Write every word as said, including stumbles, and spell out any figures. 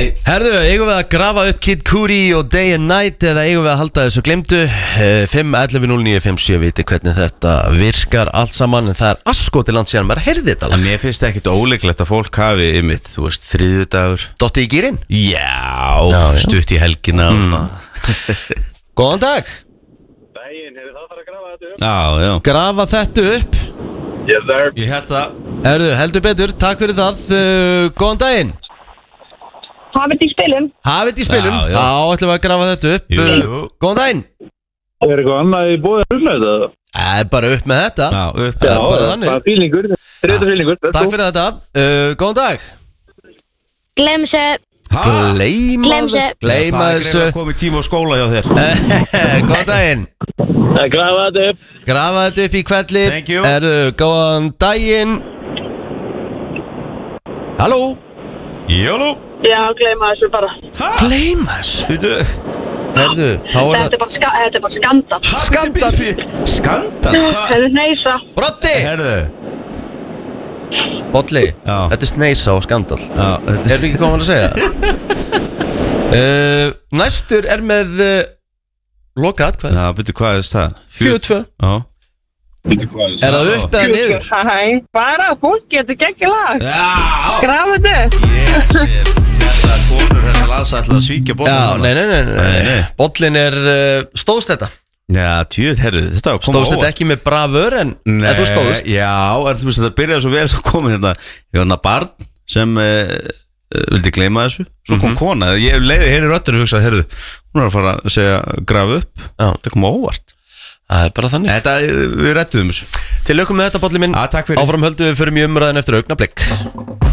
bye. Herðu, eigum við að grafa upp Kid Cudi og Day and Night eða eigum við að halda þessu glemdu? fimm ellefu núll níu fimm sjö viti hvernig þetta virkar allt saman, en það er askoti land síðan maður heyrði þetta lag. Mér finnst ekkit ólíklegt að fólk hafi ymmit, þú veist, þriðjudagur Dotti í gírinn? Já, já, stutt í helgina og svona Góðan dag. Daginn, hefur það farið að grafa þetta upp? Já, já Grafa þetta upp. Yes sir. Ég held það. Herðu, heldur betur, takk fyrir það. uh, Góðan daginn. Hafið þetta í spilum. Hafið þetta í spilum. Já, já. Já, ætlum við að grafa þetta upp. Jú, Uh, jú. Góðan daginn. Er eitthvað annað í bóðið að rulla þetta? Það er bara upp með þetta. Já, upp Það er bara þannig. bara fílingur, þriðja fílingur. Takk fyrir þetta. uh, Góðan dag. Gleym þessu. Gleyma Gleym þessu. Gleyma Það er þessu. greið að koma í tíma og skóla hjá þér. Góðan daginn. Það er grafa þetta upp. Grafa þetta upp í kvelli. Thank you. Erðu, góðan daginn. Halló. Jólú. Já, gleyma þessu bara. Gleyma þessu. Þú Herðu, þá er Þetta það er bara, ska þetta er bara skandal. Skandal. Skandal, Þetta hvað? er neysa. Broddi. Herðu. Bolli. Já. Þetta er sneisa og skandal. Já, þetta Erum við ekki komin að segja? uh, Næstur er með uh, Loka atkvæð. Já, byrju, hvað er það? Fjögur tvö. Já. Er það upp eða niður? Hæ, bara fólk getur geggja lag. Já. Grafa þetta. Yes, þetta konur þessar lands ætla að svíkja bóðum. Já, nei, nei, nei, nei. Nei, nei. Bollin er, uh, stóðst þetta? Já, tjöð, herru, þetta var komað Stóðst þetta ekki með bravör en, en þú stóðst? Já, er, þú veist, þetta byrjaði svo vel svo komið þetta. Ég var þarna barn sem uh, vildi gleyma þessu. Svo kom kona, ég leiði henni röddinu og hugsaði, herru, hún er að fara að segja grafa upp. Já. Það kom á óvart. Það er bara þannig. Þetta, við rættuðum þessu. Til aukum með þetta, Bolli minn. Já, takk fyrir. Áfram höldum við fyrir mjög umræðin eftir augnablik.